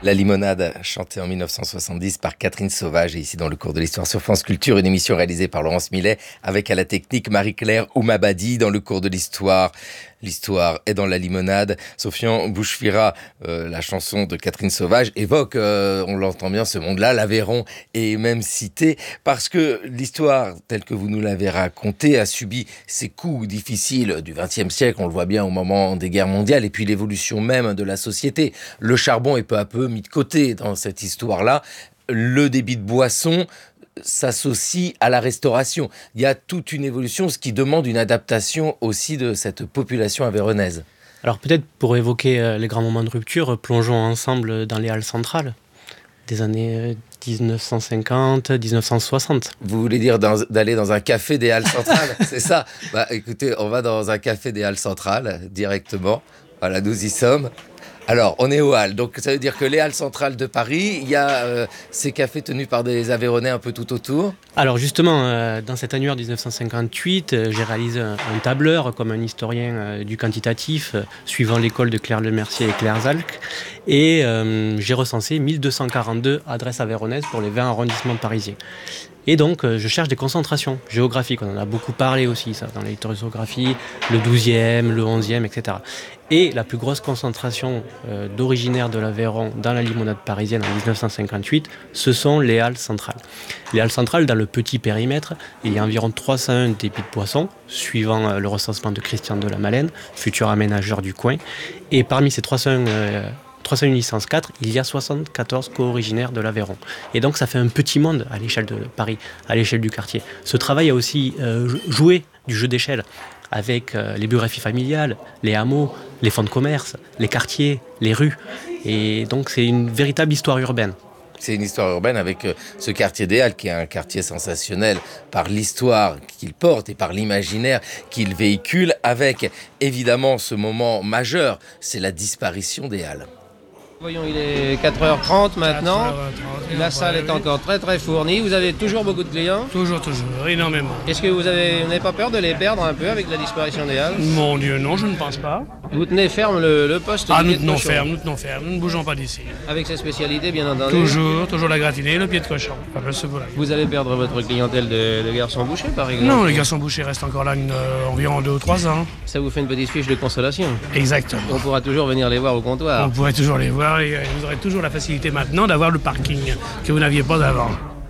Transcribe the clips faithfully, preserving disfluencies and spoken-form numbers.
La limonade, chantée en mille neuf cent soixante-dix par Catherine Sauvage, et ici dans le cours de l'histoire sur France Culture, une émission réalisée par Laurence Millet, avec à la technique Marie-Claire Oumabadi. Dans le cours de l'histoire, l'histoire est dans la limonade. Sofian Bouchfira, euh, la chanson de Catherine Sauvage, évoque, euh, on l'entend bien, ce monde-là. L'Aveyron est même cité, parce que l'histoire, telle que vous nous l'avez racontée, a subi ces coups difficiles du vingtième siècle, on le voit bien au moment des guerres mondiales, et puis l'évolution même de la société. Le charbon est peu à peu mis de côté dans cette histoire-là. Le débit de boisson s'associe à la restauration. Il y a toute une évolution, ce qui demande une adaptation aussi de cette population aveyronnaise. Alors peut-être pour évoquer euh, les grands moments de rupture, plongeons ensemble dans les halles centrales des années dix-neuf cent cinquante à dix-neuf cent soixante. Vous voulez dire dans, d'aller dans un café des halles centrales, c'est ça? Bah écoutez, on va dans un café des halles centrales directement. Voilà, nous y sommes. Alors, on est aux Halles, donc ça veut dire que les Halles centrales de Paris, il y a euh, ces cafés tenus par des Aveyronnais un peu tout autour. Alors justement, euh, dans cet annuaire dix-neuf cent cinquante-huit, euh, j'ai réalisé un, un tableur comme un historien euh, du quantitatif, euh, suivant l'école de Claire Lemercier et Claire Zalck, et euh, j'ai recensé mille deux cent quarante-deux adresses aveyronnaises pour les vingt arrondissements parisiens. Et donc, euh, je cherche des concentrations géographiques. On en a beaucoup parlé aussi, ça, dans la historiographie, le douzième, le onzième, et cetera. Et la plus grosse concentration euh, d'originaires de l'Aveyron dans la limonade parisienne en dix-neuf cent cinquante-huit, ce sont les halles centrales. Les halles centrales, dans le petit périmètre, il y a environ trois cent un débits de boissons, suivant euh, le recensement de Christian de la Malène, futur aménageur du coin. Et parmi ces trois cent un... Euh, trois cent un licences quatre, il y a soixante-quatorze co-originaires de l'Aveyron. Et donc ça fait un petit monde à l'échelle de Paris, à l'échelle du quartier. Ce travail a aussi euh, joué du jeu d'échelle avec euh, les biographies familiales, les hameaux, les fonds de commerce, les quartiers, les rues. Et donc c'est une véritable histoire urbaine. C'est une histoire urbaine avec ce quartier des Halles qui est un quartier sensationnel par l'histoire qu'il porte et par l'imaginaire qu'il véhicule, avec évidemment ce moment majeur, c'est la disparition des Halles. Voyons, il est quatre heures trente maintenant. quatre heures trente, La salle est encore très très fournie. Vous avez toujours beaucoup de clients? Toujours, toujours, énormément. Est-ce que vous avez, vous n'avez pas peur de les perdre un peu avec la disparition des Halles? Mon Dieu, non, je ne pense pas. Vous tenez ferme le, le poste Ah, du nous pied de tenons cochon. ferme, nous tenons ferme, nous ne bougeons pas d'ici. Avec ses spécialités, bien entendu. Toujours, toujours la gratinée, le pied de cochon. Enfin, ce voilà. Vous allez perdre votre clientèle de, de garçons bouchers, par exemple? Non, les garçons bouchers restent encore là une, euh, environ deux ou trois ans. Ça vous fait une petite fiche de consolation. Exactement. On pourra toujours venir les voir au comptoir. On pourrait toujours les voir et euh, vous aurez toujours la facilité maintenant d'avoir le parking que vous n'aviez pas avant.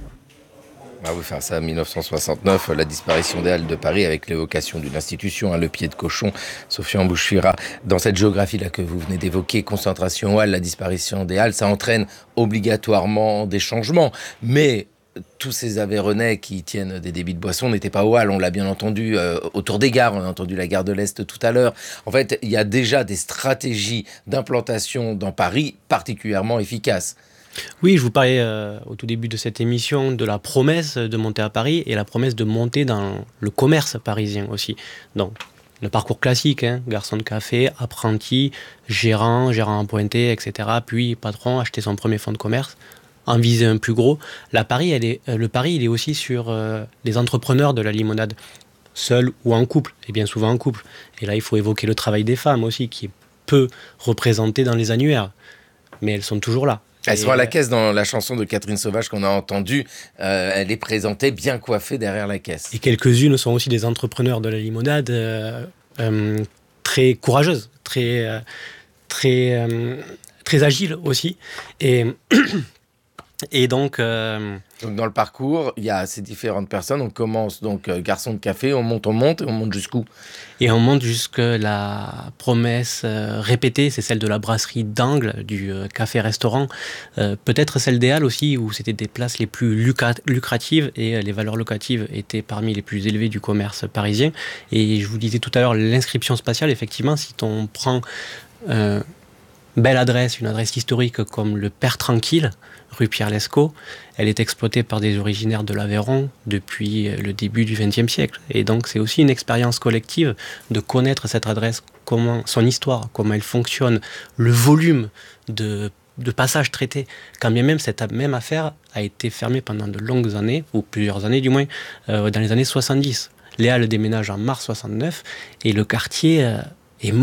Ah oui, enfin, ça, mille neuf cent soixante-neuf, la disparition des Halles de Paris avec l'évocation d'une institution, hein, le pied de cochon, Sofian Bouchfira. Dans cette géographie-là que vous venez d'évoquer, concentration aux Halles, la disparition des Halles, ça entraîne obligatoirement des changements. Mais tous ces Aveyronnais qui tiennent des débits de boissons n'étaient pas aux Halles, on l'a bien entendu, euh, autour des gares, on a entendu la gare de l'Est tout à l'heure. En fait, il y a déjà des stratégies d'implantation dans Paris particulièrement efficaces. Oui, je vous parlais euh, au tout début de cette émission de la promesse de monter à Paris et la promesse de monter dans le commerce parisien aussi. Donc, le parcours classique, hein, garçon de café, apprenti, gérant, gérant appointé, et cetera. Puis patron, acheter son premier fonds de commerce, en viser un plus gros. La Paris, elle est, euh, le pari, il est aussi sur euh, les entrepreneurs de la limonade, seuls ou en couple, et bien souvent en couple. Et là, il faut évoquer le travail des femmes aussi, qui est peu représenté dans les annuaires, mais elles sont toujours là. Elles sont à la caisse dans la chanson de Catherine Sauvage qu'on a entendue. Euh, elle est présentée bien coiffée derrière la caisse. Et quelques-unes sont aussi des entrepreneurs de la limonade euh, euh, très courageuses, très, euh, très, euh, très agiles aussi. Et, et donc... Euh, Donc dans le parcours, il y a ces différentes personnes. On commence donc euh, garçon de café, on monte, on monte, et on monte jusqu'où? Et on monte jusque la promesse euh, répétée, c'est celle de la brasserie d'Angle, du euh, café-restaurant. Euh, peut-être celle des Halles aussi, où c'était des places les plus lucra- lucratives et euh, les valeurs locatives étaient parmi les plus élevées du commerce parisien. Et je vous disais tout à l'heure, l'inscription spatiale, effectivement, si on prend... Euh, belle adresse, une adresse historique comme le Père Tranquille, rue Pierre-Lescot. Elle est exploitée par des originaires de l'Aveyron depuis le début du vingtième siècle. Et donc c'est aussi une expérience collective de connaître cette adresse, comment, son histoire, comment elle fonctionne, le volume de, de passages traités. Quand bien même cette même affaire a été fermée pendant de longues années, ou plusieurs années du moins, euh, dans les années soixante-dix. Les Halles déménagent en mars soixante-neuf et le quartier euh, est mort.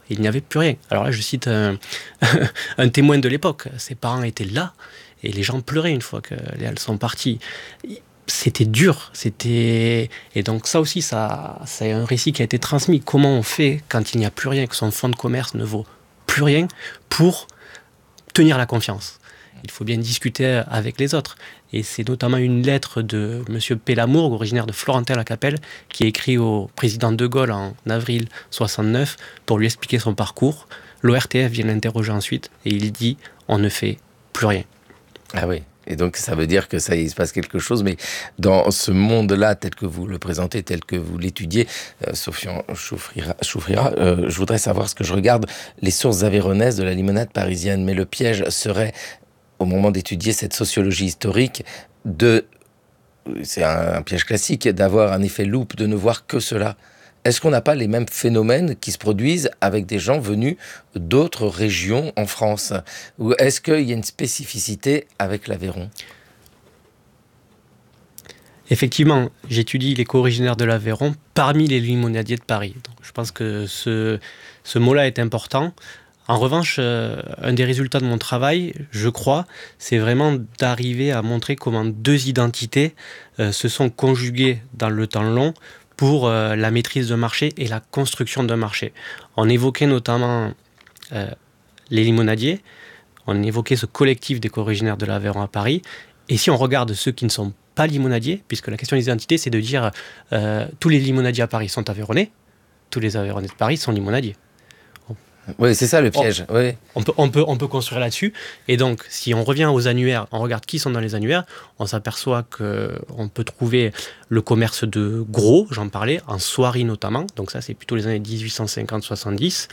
il n'y avait plus rien. Alors là, je cite un, un témoin de l'époque. Ses parents étaient là et les gens pleuraient une fois qu'elles sont parties. C'était dur, c'était... Et donc ça aussi, ça, c'est un récit qui a été transmis. Comment on fait quand il n'y a plus rien, que son fonds de commerce ne vaut plus rien, pour tenir la confiance? Il faut bien discuter avec les autres. Et c'est notamment une lettre de M. Pélamour, originaire de Florentin-la-Capelle, qui a écrit au président de Gaulle en avril soixante-neuf pour lui expliquer son parcours. L'O R T F vient l'interroger ensuite et il dit « on ne fait plus rien ». Ah oui. Et donc, ça veut dire que ça, il se passe quelque chose. Mais dans ce monde-là, tel que vous le présentez, tel que vous l'étudiez, euh, Sofian Choufrira, Choufrira euh, je voudrais savoir ce que je regarde, les sources aveyronaises de la limonade parisienne. Mais le piège serait, au moment d'étudier cette sociologie historique, de, c'est un, un piège classique, d'avoir un effet loupe, de ne voir que cela. Est-ce qu'on n'a pas les mêmes phénomènes qui se produisent avec des gens venus d'autres régions en France? Ou est-ce qu'il y a une spécificité avec l'Aveyron? Effectivement, j'étudie les co-originaires de l'Aveyron parmi les limonadiers de Paris. Donc, je pense que ce, ce mot-là est important. En revanche, euh, un des résultats de mon travail, je crois, c'est vraiment d'arriver à montrer comment deux identités euh, se sont conjuguées dans le temps long pour euh, la maîtrise d'un marché et la construction d'un marché. On évoquait notamment euh, les limonadiers, on évoquait ce collectif des co-originaires de l'Aveyron à Paris, et si on regarde ceux qui ne sont pas limonadiers, puisque la question des identités, c'est de dire euh, tous les limonadiers à Paris sont aveyronnais, tous les aveyronnais de Paris sont limonadiers. Oui, c'est ça le piège. On, oui. on, peut, on, peut, on peut construire là-dessus. Et donc, si on revient aux annuaires, on regarde qui sont dans les annuaires, on s'aperçoit qu'on peut trouver le commerce de gros, j'en parlais, en soierie notamment. Donc ça, c'est plutôt les années dix-huit cent cinquante soixante-dix.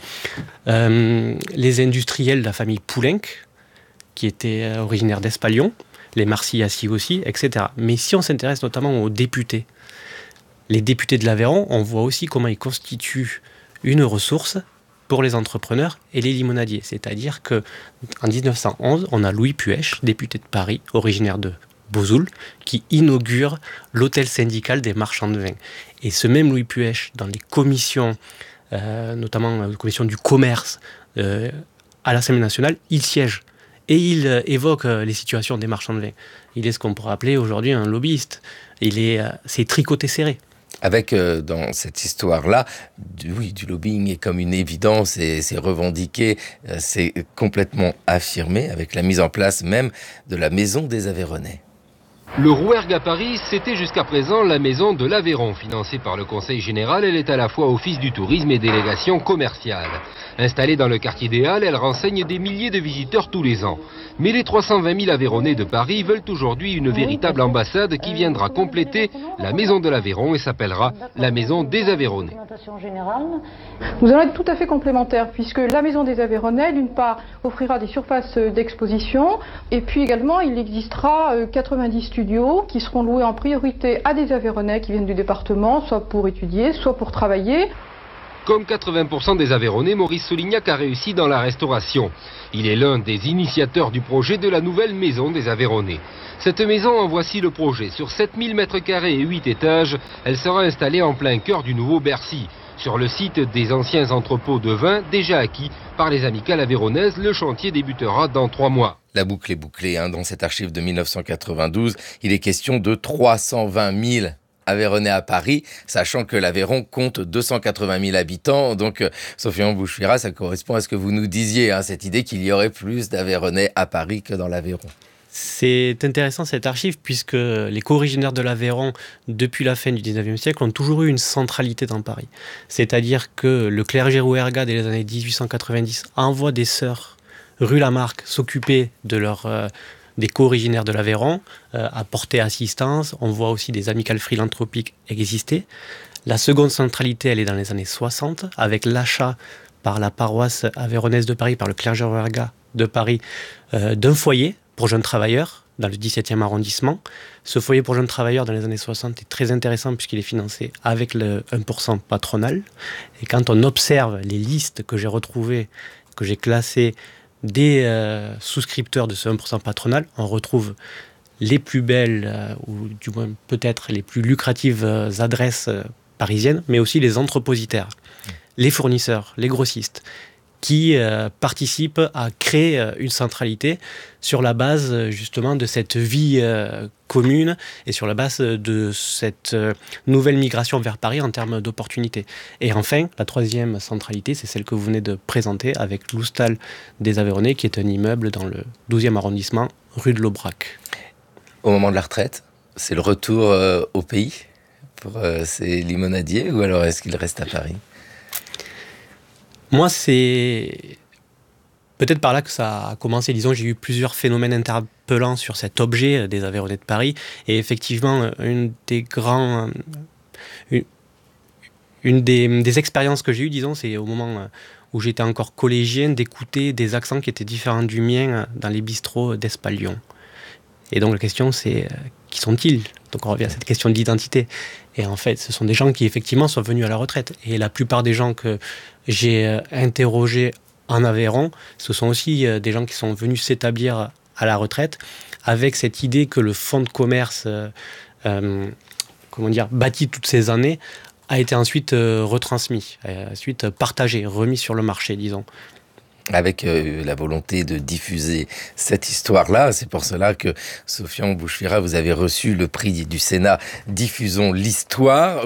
Euh, les industriels de la famille Poulenc, qui étaient originaires d'Espalion, les Marcillassi aussi, et cetera. Mais si on s'intéresse notamment aux députés, les députés de l'Aveyron, on voit aussi comment ils constituent une ressource pour les entrepreneurs et les limonadiers. C'est-à-dire qu'en dix-neuf cent onze, on a Louis Puech, député de Paris, originaire de Bozoul, qui inaugure l'hôtel syndical des marchands de vin. Et ce même Louis Puech, dans les commissions, euh, notamment la commission du commerce euh, à l'Assemblée nationale, il siège. Et il euh, évoque euh, les situations des marchands de vin. Il est ce qu'on pourrait appeler aujourd'hui un lobbyiste. Il est, euh, c'est tricoté serré. Avec, euh, dans cette histoire-là, du, oui, du lobbying est comme une évidence, et c'est revendiqué, euh, c'est complètement affirmé, avec la mise en place même de la Maison des Aveyronnais. Le Rouergue à Paris, c'était jusqu'à présent la Maison de l'Aveyron. Financée par le Conseil général, elle est à la fois office du tourisme et délégation commerciale. Installée dans le quartier des Halles, elle renseigne des milliers de visiteurs tous les ans. Mais les trois cent vingt mille Aveyronnais de Paris veulent aujourd'hui une véritable ambassade qui viendra compléter la Maison de l'Aveyron et s'appellera la Maison des Aveyronnais. Nous allons être tout à fait complémentaires puisque la Maison des Aveyronnais, d'une part, offrira des surfaces d'exposition et puis également il existera quatre-vingt-dix studios qui seront loués en priorité à des Aveyronnais qui viennent du département, soit pour étudier, soit pour travailler. Comme quatre-vingts pour cent des Aveyronnais, Maurice Solignac a réussi dans la restauration. Il est l'un des initiateurs du projet de la nouvelle Maison des Aveyronnais. Cette maison, en voici le projet. Sur sept mille mètres carrés et huit étages, elle sera installée en plein cœur du nouveau Bercy. Sur le site des anciens entrepôts de vin, déjà acquis par les amicales aveyronnaises, le chantier débutera dans trois mois. La boucle est bouclée, hein. Dans cet archive de mille neuf cent quatre-vingt-douze, il est question de trois cent vingt mille Aveyronnais à Paris, sachant que l'Aveyron compte deux cent quatre-vingt mille habitants. Donc, euh, Sofian Choufrira, ça correspond à ce que vous nous disiez, hein, cette idée qu'il y aurait plus d'Aveyronnais à Paris que dans l'Aveyron. C'est intéressant cette archive puisque les co-originaires de l'Aveyron, depuis la fin du dix-neuvième siècle, ont toujours eu une centralité dans Paris. C'est-à-dire que le clergé rouergat, dès les années dix-huit cent quatre-vingt-dix, envoie des sœurs rue Lamarck s'occuper de leur... Euh, des co-originaires de l'Aveyron, euh, apporter assistance. On voit aussi des amicales philanthropiques exister. La seconde centralité, elle est dans les années soixante, avec l'achat par la paroisse aveyronnaise de Paris, par le clergé rouergat de Paris, euh, d'un foyer pour jeunes travailleurs dans le dix-septième arrondissement. Ce foyer pour jeunes travailleurs dans les années soixante est très intéressant puisqu'il est financé avec le un pour cent patronal. Et quand on observe les listes que j'ai retrouvées, que j'ai classées, des euh, souscripteurs de ce un pour cent patronal, on retrouve les plus belles, euh, ou du moins peut-être les plus lucratives euh, adresses euh, parisiennes, mais aussi les entrepositaires. les fournisseurs, les grossistes, qui euh, participent à créer euh, une centralité sur la base euh, justement de cette vie euh, commune et sur la base de cette euh, nouvelle migration vers Paris en termes d'opportunités. Et enfin, la troisième centralité, c'est celle que vous venez de présenter avec l'Houstal des Aveyronnais, qui est un immeuble dans le douzième arrondissement, rue de l'Aubrac. Au moment de la retraite, c'est le retour euh, au pays pour euh, ces limonadiers, ou alors est-ce qu'ils restent à Paris ? Moi, c'est peut-être par là que ça a commencé. Disons, j'ai eu plusieurs phénomènes interpellants sur cet objet des Aveyronnais de Paris. Et effectivement, une des grands, une, une des, des expériences que j'ai eues, disons, c'est au moment où j'étais encore collégien, d'écouter des accents qui étaient différents du mien dans les bistrots d'Espalion. Et donc la question, c'est qui sont-ils ? Donc on revient à cette question de l'identité. Et en fait, ce sont des gens qui effectivement sont venus à la retraite. Et la plupart des gens que j'ai interrogés en Aveyron, ce sont aussi des gens qui sont venus s'établir à la retraite avec cette idée que le fonds de commerce, euh, euh, comment dire, bâti toutes ces années, a été ensuite euh, retransmis, euh, ensuite partagé, remis sur le marché, disons. Avec euh, la volonté de diffuser cette histoire-là. C'est pour cela que, Sofian Bouchfira, vous avez reçu le prix du Sénat « Diffusons l'histoire ».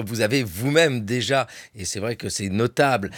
Vous avez vous-même déjà, et c'est vrai que c'est notable,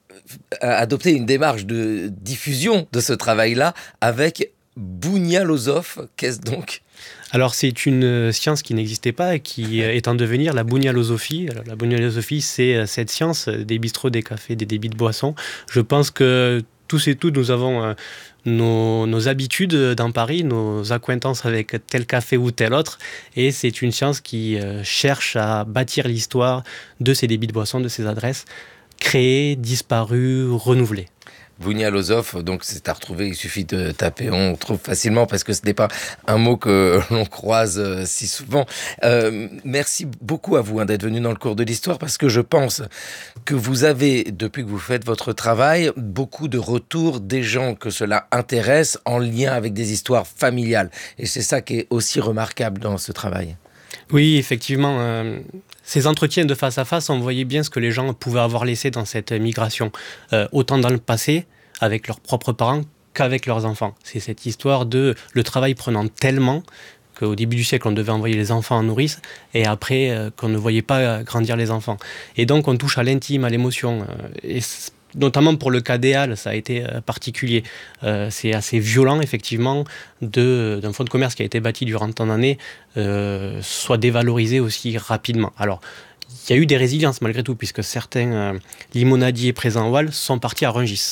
adopté une démarche de diffusion de ce travail-là avec Bounialosof. Qu'est-ce donc ? Alors, c'est une science qui n'existait pas et qui est en devenir, la bounialosophie. Alors, la bounialosophie, c'est cette science des bistrots, des cafés, des débits de boissons. Je pense que tous et toutes, nous avons euh, nos, nos habitudes dans Paris, nos accointances avec tel café ou tel autre. Et c'est une science qui euh, cherche à bâtir l'histoire de ces débits de boissons, de ces adresses créées, disparues, renouvelées. Bounialosof, donc c'est à retrouver, il suffit de taper, on trouve facilement parce que ce n'est pas un mot que l'on croise euh, si souvent. Euh, merci beaucoup à vous hein, d'être venu dans le cours de l'histoire, parce que je pense que vous avez, depuis que vous faites votre travail, beaucoup de retours des gens que cela intéresse en lien avec des histoires familiales. Et c'est ça qui est aussi remarquable dans ce travail. Oui, effectivement. Euh, ces entretiens de face à face, on voyait bien ce que les gens pouvaient avoir laissé dans cette migration, euh, autant dans le passé, avec leurs propres parents, qu'avec leurs enfants. C'est cette histoire de le travail prenant tellement qu'au début du siècle, on devait envoyer les enfants en nourrice, et après, euh, qu'on ne voyait pas grandir les enfants. Et donc, on touche à l'intime, à l'émotion. Euh, et notamment pour le cas des Halles, ça a été euh, particulier. Euh, c'est assez violent, effectivement, de, d'un fonds de commerce qui a été bâti durant tant d'années, euh, soit dévalorisé aussi rapidement. Alors, il y a eu des résiliences malgré tout, puisque certains euh, limonadiers présents au Halles sont partis à Rungis.